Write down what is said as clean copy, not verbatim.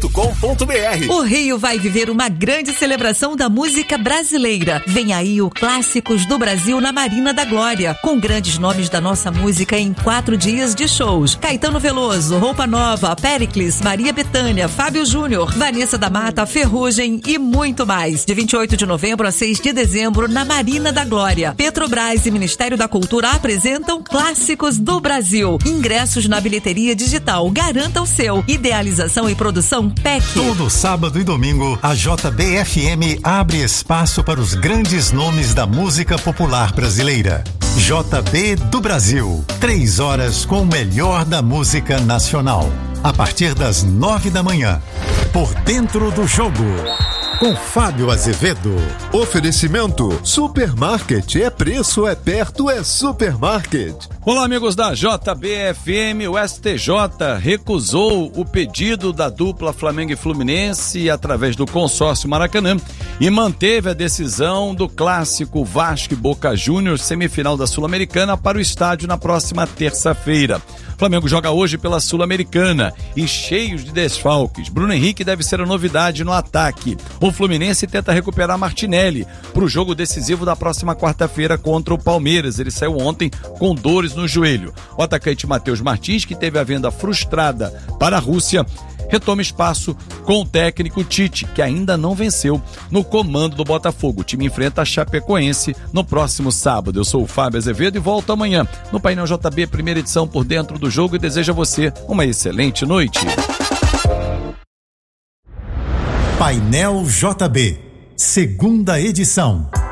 jb.com.br. O Rio vai viver uma grande celebração da música brasileira. Vem aí o Clássicos do Brasil na Marina da Glória, com grandes nomes da nossa música em 4 dias de shows. Caetano Veloso, Roupa Nova, Péricles, Maria Bethânia, Fábio Júnior, Vanessa da Mata, Ferrugem e muito mais. De 28 de novembro a 6 de dezembro na Marina da Glória. Petrobras e Ministério da Cultura apresentam Clássicos do Brasil. Ingressos na bilheteria digital. Garanta o seu. Idealização e produção PEC. Todo sábado e domingo, a JBFM abre espaço para os grandes nomes da música popular brasileira. JB do Brasil. 3 horas com o melhor da música nacional. A partir das 9 da manhã. Por Dentro do Jogo. Com Fábio Azevedo. Oferecimento Supermarket. É preço, é perto, é Supermarket. Olá, amigos da JBFM. O STJ recusou o pedido da dupla Flamengo e Fluminense através do consórcio Maracanã e manteve a decisão do clássico Vasco e Boca Juniors, semifinal da Sul-Americana, para o estádio na próxima terça-feira. O Flamengo joga hoje pela Sul-Americana e cheios de desfalques. Bruno Henrique deve ser a novidade no ataque. O Fluminense tenta recuperar Martinelli para o jogo decisivo da próxima quarta-feira contra o Palmeiras. Ele saiu ontem com dores no joelho. O atacante Matheus Martins, que teve a venda frustrada para a Rússia, retoma espaço com o técnico Tite, que ainda não venceu no comando do Botafogo. O time enfrenta a Chapecoense no próximo sábado. Eu sou o Fábio Azevedo e volto amanhã no Painel JB, primeira edição, Por Dentro do Jogo, e desejo a você uma excelente noite. Painel JB, segunda edição.